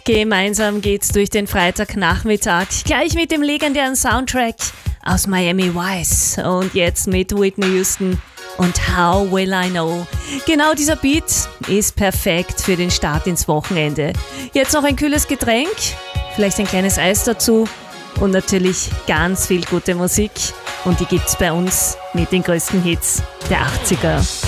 Gemeinsam geht's durch den Freitagnachmittag, gleich mit dem legendären Soundtrack aus Miami Vice und jetzt mit Whitney Houston und How Will I Know. Genau dieser Beat ist perfekt für den Start ins Wochenende. Jetzt noch ein kühles Getränk, vielleicht ein kleines Eis dazu und natürlich ganz viel gute Musik. Und die gibt's bei uns mit den größten Hits der 80er.